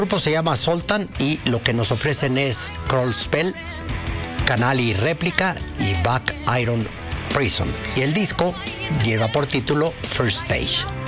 El grupo se llama Sultan y lo que nos ofrecen es Crawl Spell, Canali Réplica y Back Iron Prison. Y el disco lleva por título First Stage.